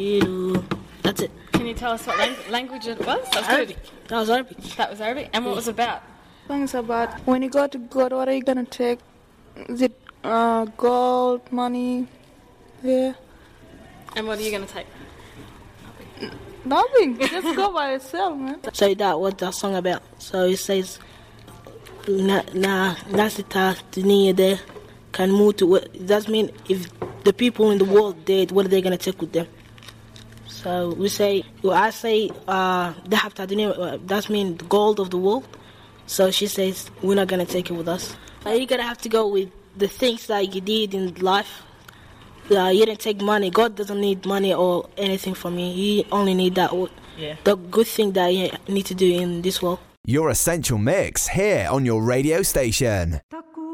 That's it. Can you tell us what language it was? That was Arabic. That was Arabic. That was Arabic. And what was it about? Things about when you go to God, what are you gonna take? Is it gold, money? Yeah. And what are you going to take? Nothing. Just go by yourself, man. So what that song about? So it says, nasita dunia de can move to what? That means if the people in the world dead, what are they gonna take with them? So I say, that means the gold of the world. So she says, we're not gonna take it with us. You're gonna have to go with the things that you did in life. You didn't take money. God doesn't need money or anything from you. He only need the good thing that you need to do in this world. Your Essential Mix here on your radio station.